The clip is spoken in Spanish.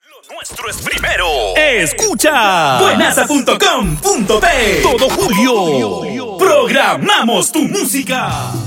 Nuestro es primero. Escucha buenaza.com.pe. Todo julio programamos tu música.